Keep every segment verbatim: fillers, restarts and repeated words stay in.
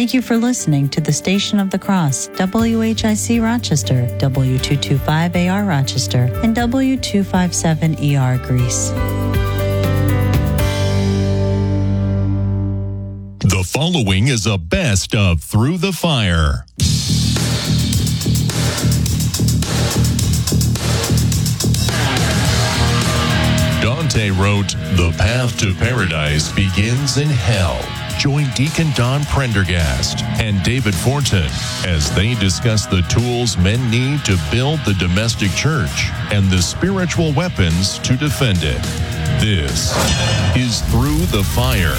Thank you for listening to the Station of the Cross, W H I C Rochester, W two twenty-five A R Rochester, and W two fifty-seven E R Greece. The following is a best of Through the Fire. Dante wrote, "The path to paradise begins in hell." Join Deacon Don Prendergast and David Fortin as they discuss the tools men need to build the domestic church and the spiritual weapons to defend it. This is Through the Fire.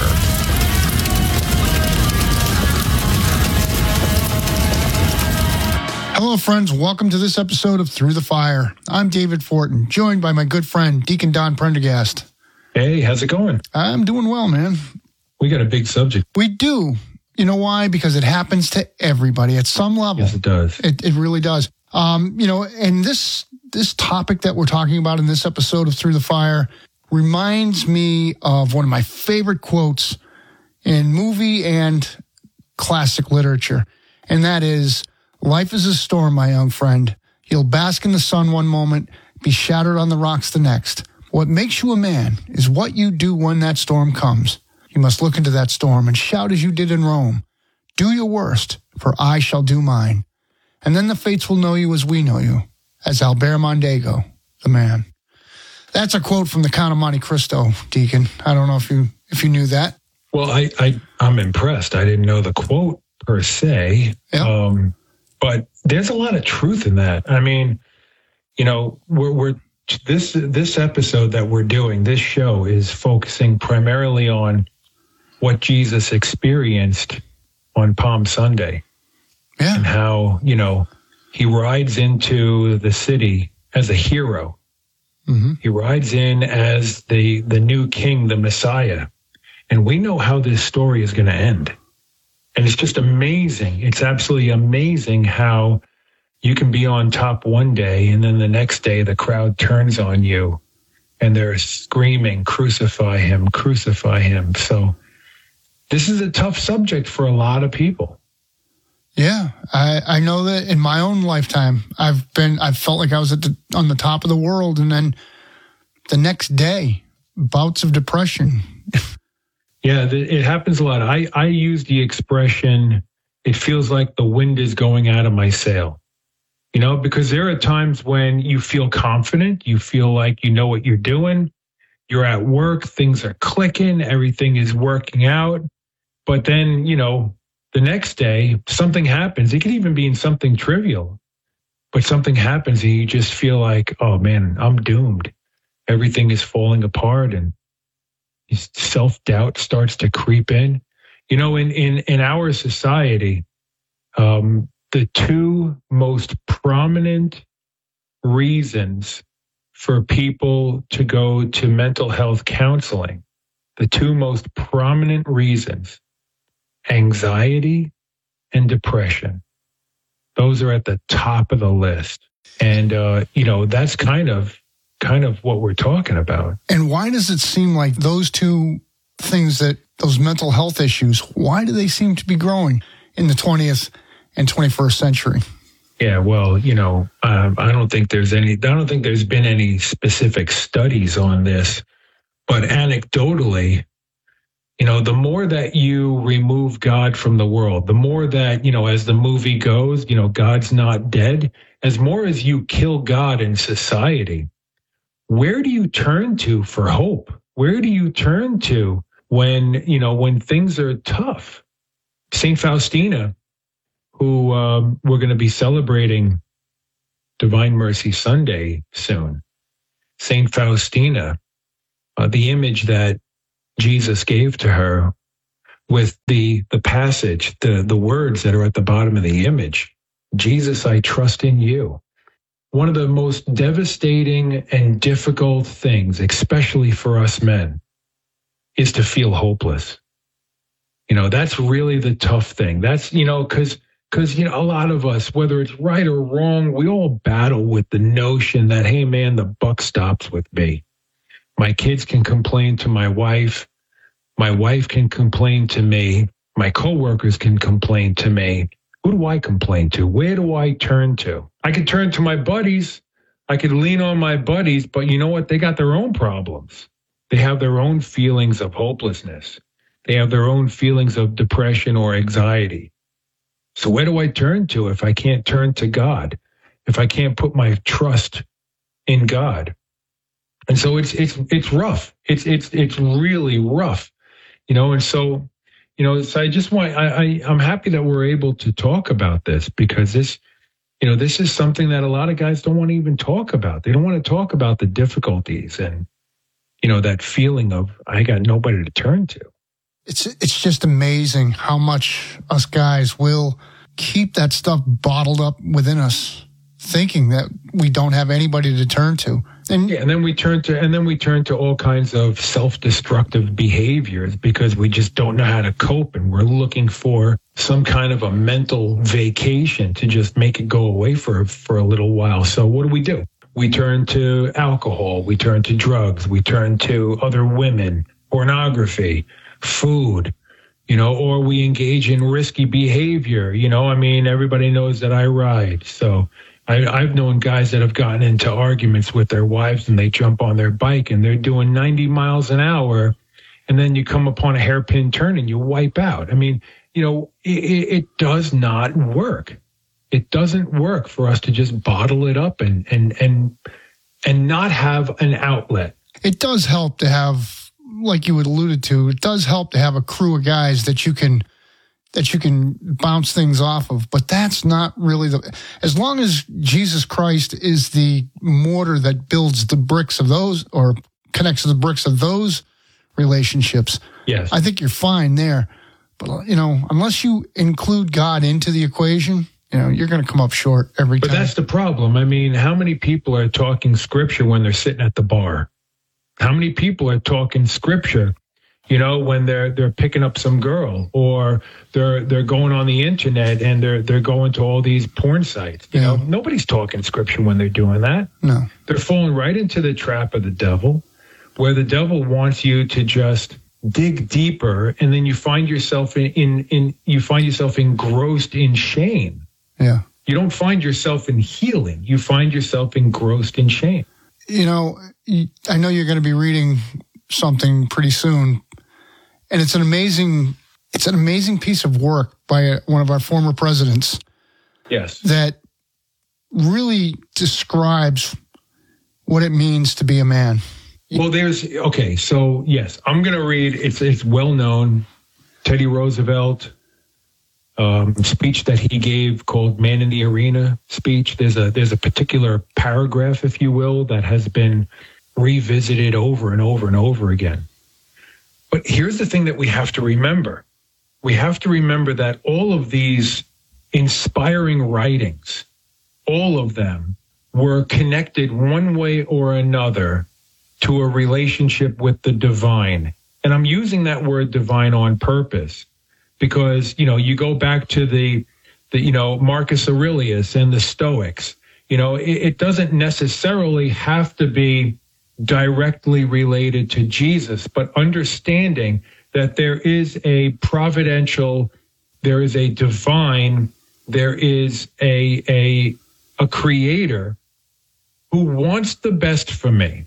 Hello, friends. Welcome to this episode of Through the Fire. I'm David Fortin, joined by my good friend, Deacon Don Prendergast. Hey, how's it going? I'm doing well, man. We got a big subject. We do. You know why? Because it happens to everybody at some level. Yes, it does. It, it really does. Um, you know, and this this topic that we're talking about in this episode of Through the Fire reminds me of one of my favorite quotes in movie and classic literature, and that is, "Life is a storm, my young friend. You'll bask in the sun one moment, be shattered on the rocks the next. What makes you a man is what you do when that storm comes. You must look into that storm and shout as you did in Rome. Do your worst, for I shall do mine. And then the fates will know you as we know you, as Albert Mondego, the man." That's a quote from the Count of Monte Cristo, Deacon. I don't know if you if you knew that. Well, I, I, I'm impressed. I didn't know the quote per se. Yep. Um, but there's a lot of truth in that. I mean, you know, we're, we're this this episode that we're doing, this show is focusing primarily on what Jesus experienced on Palm Sunday. Yeah. And how, you know, he rides into the city as a hero. Mm-hmm. He rides in as the, the new king, the Messiah. And we know how this story is going to end. And it's just amazing. It's absolutely amazing how you can be on top one day and then the next day the crowd turns on you and they're screaming, "Crucify him, crucify him." So this is a tough subject for a lot of people. Yeah, I, I know that in my own lifetime, I've been, I've felt like I was at the, on the top of the world, and then the next day, bouts of depression. Yeah, it happens a lot. I, I use the expression, "It feels like the wind is going out of my sail." You know, because there are times when you feel confident, you feel like you know what you're doing, you're at work, things are clicking, everything is working out. But then, you know, the next day, something happens. It could even be in something trivial, but something happens and you just feel like, oh man, I'm doomed. Everything is falling apart and self-doubt starts to creep in. You know, in, in, in our society, um, the two most prominent reasons for people to go to mental health counseling, the two most prominent reasons, anxiety and depression. Those are at the top of the list. And, uh, you know, that's kind of, kind of what we're talking about. And why does it seem like those two things, that those mental health issues, why do they seem to be growing in the twentieth and twenty-first century? Yeah, well, you know, um, I don't think there's any, I don't think there's been any specific studies on this, but anecdotally, you know, the more that you remove God from the world, the more that, you know, as the movie goes, you know, God's not dead, as more as you kill God in society, where do you turn to for hope? Where do you turn to when, you know, when things are tough? Saint Faustina, who um, we're going to be celebrating Divine Mercy Sunday soon. Saint Faustina, uh, the image that Jesus gave to her with the the passage, the, the words that are at the bottom of the image, "Jesus, I trust in you." One of the most devastating and difficult things, especially for us men, is to feel hopeless. You know, that's really the tough thing. That's, you know, because Because, you know, a lot of us, whether it's right or wrong, we all battle with the notion that, hey, man, the buck stops with me. My kids can complain to my wife. My wife can complain to me. My coworkers can complain to me. Who do I complain to? Where do I turn to? I could turn to my buddies. I could lean on my buddies, but you know what? They got their own problems. They have their own feelings of hopelessness. They have their own feelings of depression or anxiety. So where do I turn to if I can't turn to God? If I can't put my trust in God? And so it's it's it's rough. It's it's it's really rough, you know. And so, you know, so I just want I, I I'm happy that we're able to talk about this, because this, you know, this is something that a lot of guys don't want to even talk about. They don't want to talk about the difficulties and, you know, that feeling of I got nobody to turn to. It's it's just amazing how much us guys will keep that stuff bottled up within us, thinking that we don't have anybody to turn to. And yeah, and then we turn to and then we turn to all kinds of self-destructive behaviors because we just don't know how to cope, and we're looking for some kind of a mental vacation to just make it go away for for a little while. So what do we do? We turn to alcohol, we turn to drugs, we turn to other women, pornography, food, you know, or we engage in risky behavior. You know, I mean, everybody knows that I ride. So I, I've known guys that have gotten into arguments with their wives and they jump on their bike and they're doing ninety miles an hour. And then you come upon a hairpin turn and you wipe out. I mean, you know, it, it does not work. It doesn't work for us to just bottle it up and, and, and, and not have an outlet. It does help to have, like you had alluded to, it does help to have a crew of guys that you can that you can bounce things off of. But that's not really the, as long as Jesus Christ is the mortar that builds the bricks of those or connects to the bricks of those relationships. Yes. I think you're fine there. But, you know, unless you include God into the equation, you know, you're going to come up short every but time. But that's the problem. I mean, how many people are talking scripture when they're sitting at the bar? How many people are talking scripture, you know, when they're they're picking up some girl, or they're they're going on the internet and they're they're going to all these porn sites? You yeah. know, nobody's talking scripture when they're doing that. No. They're falling right into the trap of the devil, where the devil wants you to just dig deeper, and then you find yourself in in, in you find yourself engrossed in shame. Yeah. You don't find yourself in healing. You find yourself engrossed in shame. You know, I know you're going to be reading something pretty soon, and it's an amazing, it's an amazing piece of work by a, one of our former presidents. Yes. That really describes what it means to be a man. Well, there's, okay, so yes, I'm going to read, it's it's well known, Teddy Roosevelt, um, speech that he gave called Man in the Arena speech. There's a there's a particular paragraph, if you will, that has been revisited over and over and over again. But here's the thing that we have to remember. We have to remember that all of these inspiring writings, all of them were connected one way or another to a relationship with the divine. And I'm using that word divine on purpose because, you know, you go back to the, the you know, Marcus Aurelius and the Stoics. You know, it, it doesn't necessarily have to be directly related to Jesus, but understanding that there is a providential, there is a divine, there is a a a creator who wants the best for me.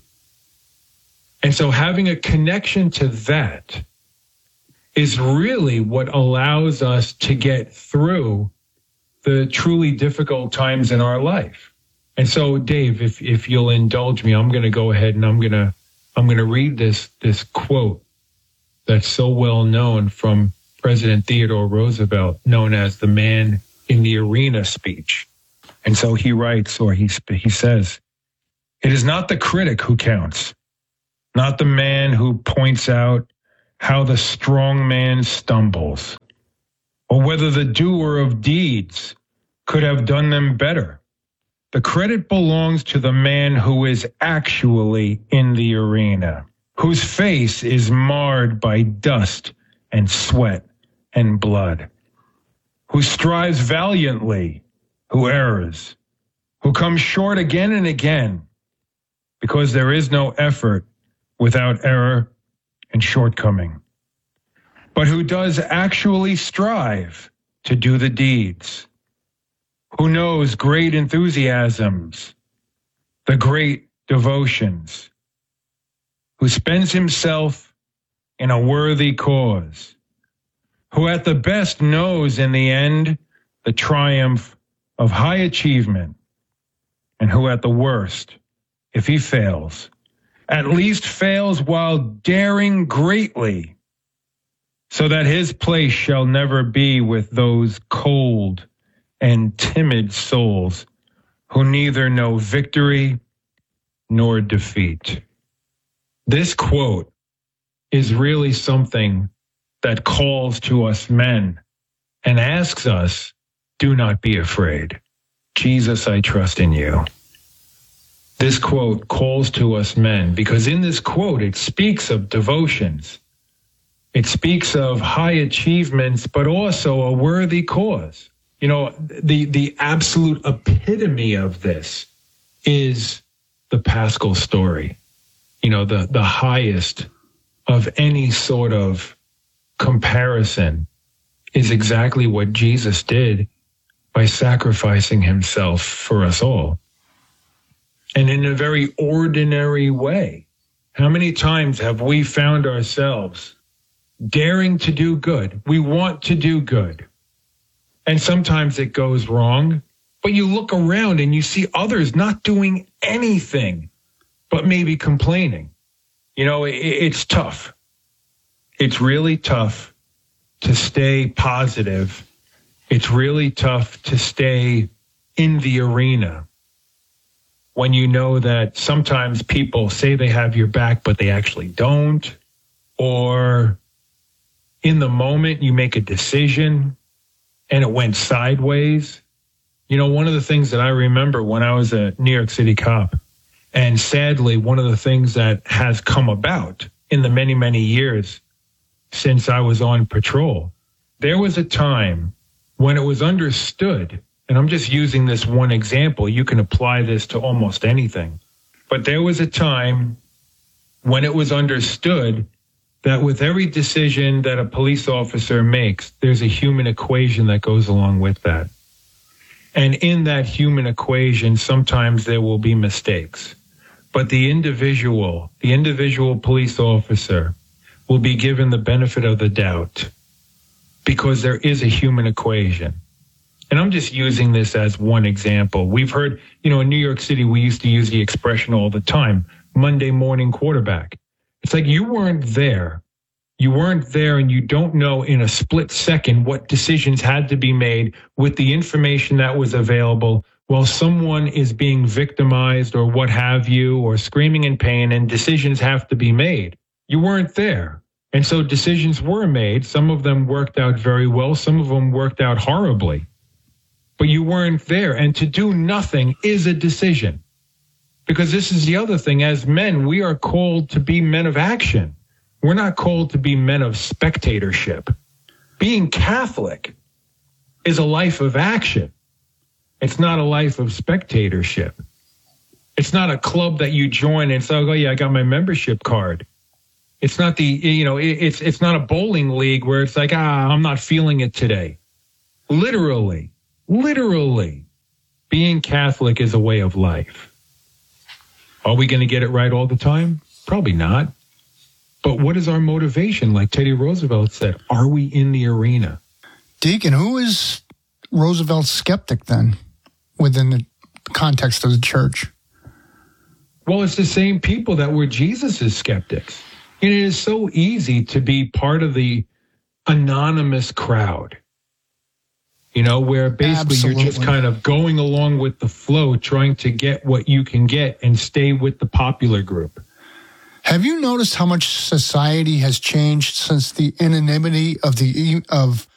And so having a connection to that is really what allows us to get through the truly difficult times in our life. And so, Dave, if if you'll indulge me, I'm going to go ahead and I'm going to I'm going to read this this quote that's so well known from President Theodore Roosevelt, known as the Man in the Arena speech. And so he writes, or he he says, "It is not the critic who counts, not the man who points out how the strong man stumbles, or whether the doer of deeds could have done them better. The credit belongs to the man who is actually in the arena, whose face is marred by dust and sweat and blood, who strives valiantly, who errs, who comes short again and again, because there is no effort without error and shortcoming. but who does actually strive to do the deeds, who knows great enthusiasms, the great devotions, who spends himself in a worthy cause, who at the best knows in the end the triumph of high achievement, and who at the worst, if he fails, at least fails while daring greatly, so that his place shall never be with those cold and timid souls who neither know victory nor defeat. This quote is really something that calls to us men and asks us, do not be afraid. Jesus, I trust in you. This quote calls to us men because in this quote, it speaks of devotions. It speaks of high achievements, but also a worthy cause. You know, the, the absolute epitome of this is the Paschal story. You know, the, the highest of any sort of comparison is exactly what Jesus did by sacrificing himself for us all. And in a very ordinary way. How many times have we found ourselves daring to do good? We want to do good. And sometimes it goes wrong, but you look around and you see others not doing anything, but maybe complaining. You know, it, it's tough. It's really tough to stay positive. It's really tough to stay in the arena when you know that sometimes people say they have your back, but they actually don't. Or in the moment you make a decision and it went sideways. You know, one of the things that I remember when I was a New York City cop, and sadly, one of the things that has come about in the many, many years since I was on patrol, there was a time when it was understood, and I'm just using this one example, you can apply this to almost anything, but there was a time when it was understood that with every decision that a police officer makes, there's a human equation that goes along with that. And in that human equation, sometimes there will be mistakes. But the individual, the individual police officer will be given the benefit of the doubt because there is a human equation. And I'm just using this as one example. We've heard, you know, in New York City, we used to use the expression all the time, Monday morning quarterback. It's like you weren't there. You weren't there and you don't know in a split second what decisions had to be made with the information that was available while someone is being victimized or what have you, or screaming in pain, and decisions have to be made. You weren't there. And so decisions were made. Some of them worked out very well. Some of them worked out horribly. But you weren't there. And to do nothing is a decision. Because this is the other thing. As men, we are called to be men of action. We're not called to be men of spectatorship. Being Catholic is a life of action. It's not a life of spectatorship. It's not a club that you join and say, oh, yeah, I got my membership card. It's not the, you know, it's it's not a bowling league where it's like, ah, I'm not feeling it today. Literally, literally, being Catholic is a way of life. Are we going to get it right all the time? Probably not. But what is our motivation? Like Teddy Roosevelt said, are we in the arena? Deacon, who is Roosevelt's skeptic then within the context of the church? Well, it's the same people that were Jesus's skeptics. And it is so easy to be part of the anonymous crowd, you know, where basically Absolutely. You're just kind of going along with the flow, trying to get what you can get and stay with the popular group. Have you noticed how much society has changed since the anonymity of the of